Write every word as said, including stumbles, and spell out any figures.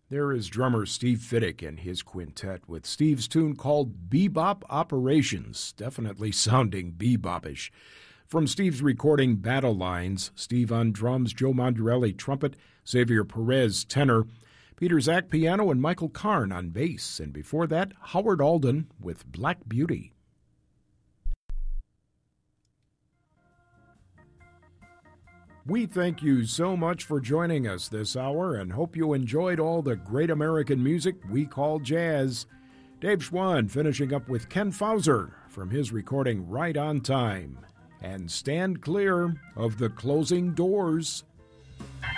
There is drummer Steve Fiddick and his quintet with Steve's tune called Bebop Operations, definitely sounding bebopish. From Steve's recording Battle Lines, Steve on drums, Joe Mondarelli trumpet, Xavier Perez tenor, Peter Zach piano, and Michael Karn on bass. And before that, Howard Alden with Black Beauty. We thank you so much for joining us this hour and hope you enjoyed all the great American music we call jazz. Dave Schwann finishing up with Ken Fauser from his recording Right on Time. And stand clear of the closing doors.